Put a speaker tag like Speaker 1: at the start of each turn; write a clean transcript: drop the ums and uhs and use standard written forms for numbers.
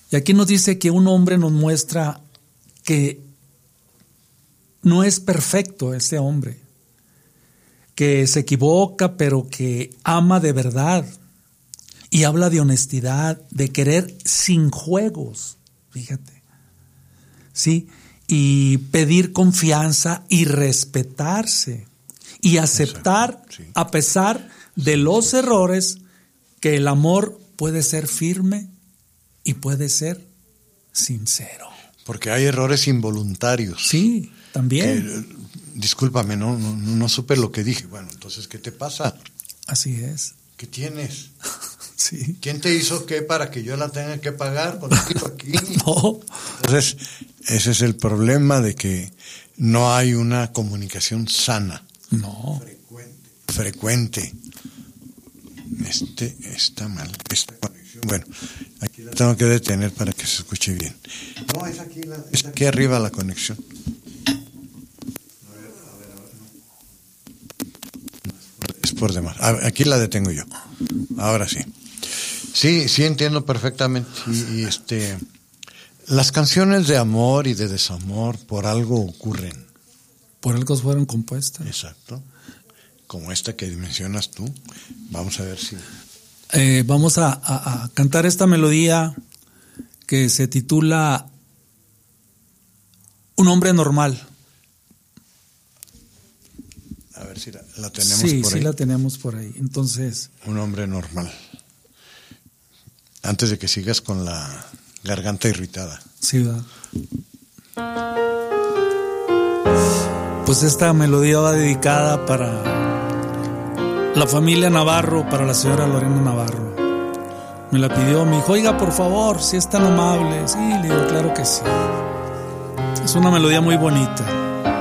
Speaker 1: Y aquí nos dice que un hombre nos muestra que no es perfecto ese hombre, que se equivoca, pero que ama de verdad y habla de honestidad, de querer sin juegos, fíjate, ¿sí? Y pedir confianza y respetarse y aceptar, sí, a pesar de los errores, que el amor puede ser firme y puede ser sincero.
Speaker 2: Porque hay errores involuntarios.
Speaker 1: Sí, también.
Speaker 2: Discúlpame, no supe lo que dije. Bueno, entonces, ¿qué te pasa?
Speaker 1: Así es.
Speaker 2: ¿Qué tienes?
Speaker 1: Sí.
Speaker 2: ¿Quién te hizo qué para que yo la tenga que pagar? ¿Por qué aquí?
Speaker 1: No.
Speaker 2: Entonces, ese es el problema de que no hay una comunicación sana.
Speaker 1: No.
Speaker 2: Frecuente. Está mal. Esta conexión. Bueno, aquí la tengo que detener para que se escuche bien. No, es aquí arriba la conexión. Es por demás. Aquí la detengo yo. Ahora sí. Sí entiendo perfectamente. Y las canciones de amor y de desamor por algo ocurren.
Speaker 1: Por algo fueron compuestas.
Speaker 2: Exacto. Como esta que mencionas tú. Vamos a ver si...
Speaker 1: vamos a cantar esta melodía que se titula Un hombre normal.
Speaker 2: A ver si la tenemos por ahí.
Speaker 1: Sí, la tenemos por ahí. Entonces...
Speaker 2: Un hombre normal. Antes de que sigas con la garganta irritada.
Speaker 1: Sí, ¿verdad? Pues esta melodía va dedicada para la familia Navarro, para la señora Lorena Navarro. Me la pidió, me dijo, oiga, por favor, si es tan amable. Sí, le digo, claro que sí. Es una melodía muy bonita.